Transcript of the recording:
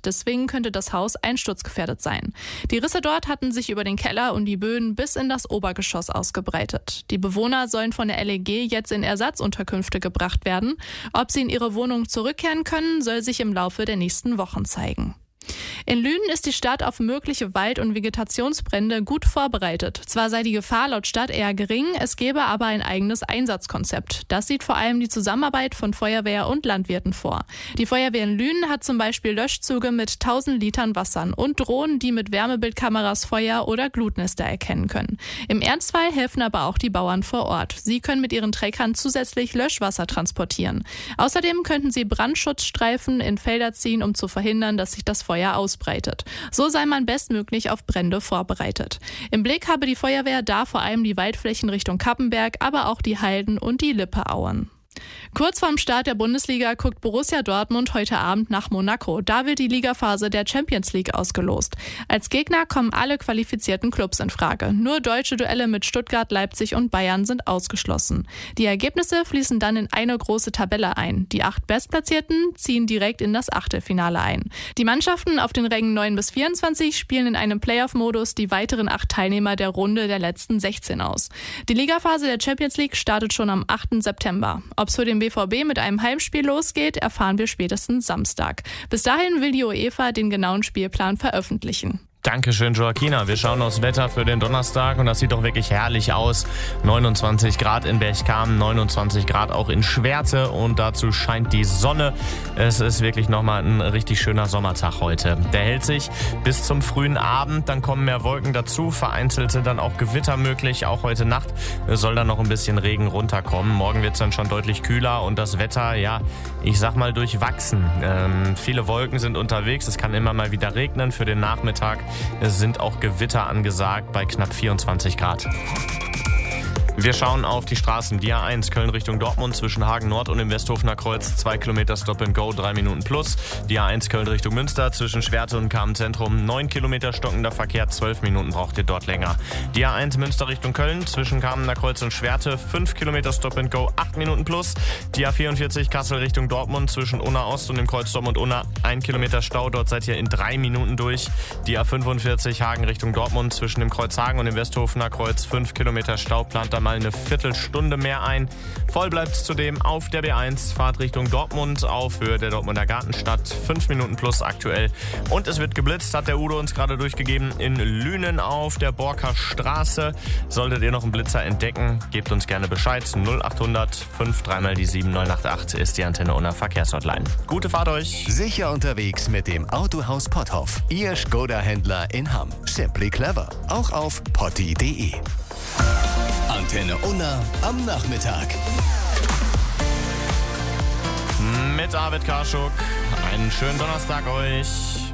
Wand. Deswegen könnte das Haus einsturzgefährdet sein. Die Risse dort hatten sich über den Keller und die Böden bis in das Obergeschoss ausgebreitet. Die Bewohner sollen von der LEG jetzt in Ersatzunterkünfte gebracht werden. Ob sie in ihre Wohnung zurückkehren können, soll sich im Laufe der nächsten Wochen zeigen. In Lünen ist die Stadt auf mögliche Wald- und Vegetationsbrände gut vorbereitet. Zwar sei die Gefahr laut Stadt eher gering, es gäbe aber ein eigenes Einsatzkonzept. Das sieht vor allem die Zusammenarbeit von Feuerwehr und Landwirten vor. Die Feuerwehr in Lünen hat zum Beispiel Löschzüge mit 1000 Litern Wassern und Drohnen, die mit Wärmebildkameras Feuer oder Glutnester erkennen können. Im Ernstfall helfen aber auch die Bauern vor Ort. Sie können mit ihren Treckern zusätzlich Löschwasser transportieren. Außerdem könnten sie Brandschutzstreifen in Felder ziehen, um zu verhindern, dass sich das Feuer ausbreitet. So sei man bestmöglich auf Brände vorbereitet. Im Blick habe die Feuerwehr da vor allem die Waldflächen Richtung Kappenberg, aber auch die Halden und die Lippeauen. Kurz vorm Start der Bundesliga guckt Borussia Dortmund heute Abend nach Monaco. Da wird die Ligaphase der Champions League ausgelost. Als Gegner kommen alle qualifizierten Clubs in Frage. Nur deutsche Duelle mit Stuttgart, Leipzig und Bayern sind ausgeschlossen. Die Ergebnisse fließen dann in eine große Tabelle ein. Die 8 Bestplatzierten ziehen direkt in das Achtelfinale ein. Die Mannschaften auf den Rängen 9 bis 24 spielen in einem Playoff-Modus die weiteren 8 Teilnehmer der Runde der letzten 16 aus. Die Ligaphase der Champions League startet schon am 8. September. Ob es für den BVB mit einem Heimspiel losgeht, erfahren wir spätestens Samstag. Bis dahin will die UEFA den genauen Spielplan veröffentlichen. Dankeschön, Joaquina. Wir schauen aufs Wetter für den Donnerstag und das sieht doch wirklich herrlich aus. 29 Grad in Berchtesgaden, 29 Grad auch in Schwerte und dazu scheint die Sonne. Es ist wirklich nochmal ein richtig schöner Sommertag heute. Der hält sich bis zum frühen Abend, dann kommen mehr Wolken dazu, vereinzelt sind dann auch Gewitter möglich. Auch heute Nacht soll dann noch ein bisschen Regen runterkommen. Morgen wird es dann schon deutlich kühler und das Wetter, ja, ich sag mal durchwachsen. Viele Wolken sind unterwegs, es kann immer mal wieder regnen. Für den Nachmittag es sind auch Gewitter angesagt bei knapp 24 Grad. Wir schauen auf die Straßen. Die A1 Köln Richtung Dortmund zwischen Hagen Nord und dem Westhofener Kreuz 2 Kilometer Stop and Go, 3 Minuten plus. Die A1 Köln Richtung Münster zwischen Schwerte und Kamen-Zentrum 9 Kilometer stockender Verkehr, 12 Minuten braucht ihr dort länger. Die A1 Münster Richtung Köln zwischen Kamener Kreuz und Schwerte 5 Kilometer Stop and Go, 8 Minuten plus. Die A44 Kassel Richtung Dortmund zwischen Unna Ost und dem Kreuz Dortmund-Unna 1 Kilometer Stau, dort seid ihr in 3 Minuten durch. Die A45 Hagen Richtung Dortmund zwischen dem Kreuz Hagen und dem Westhofener Kreuz 5 Kilometer Stau, plant da mal eine Viertelstunde mehr ein. Voll bleibt's zudem auf der B1, Fahrt Richtung Dortmund auf Höhe der Dortmunder Gartenstadt, 5 Minuten plus aktuell. Und es wird geblitzt, hat der Udo uns gerade durchgegeben, in Lünen auf der Borker Straße. Solltet ihr noch einen Blitzer entdecken, gebt uns gerne Bescheid. 0800 53 mal die 7988 ist die Antenne Unna Verkehrshotline. Gute Fahrt euch! Sicher unterwegs mit dem Autohaus Potthoff. Ihr Skoda-Händler in Hamm. Simply clever. Auch auf potti.de. Antenne Unna am Nachmittag. Mit Arvid Karschuk. Einen schönen Donnerstag euch.